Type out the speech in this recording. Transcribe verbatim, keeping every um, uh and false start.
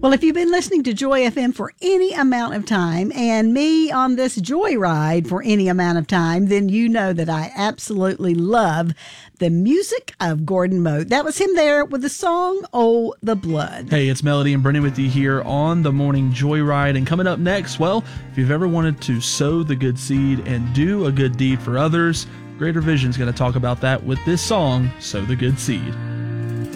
Well, if you've been listening to Joy F M for any amount of time and me on this joy ride for any amount of time, then you know that I absolutely love the music of Gordon Mote. That was him there with the song, Oh, the Blood. Hey, it's Melody and Brendan with you here on the Morning Joyride. And coming up next, well, if you've ever wanted to sow the good seed and do a good deed for others, Greater Vision is going to talk about that with this song, Sow the Good Seed.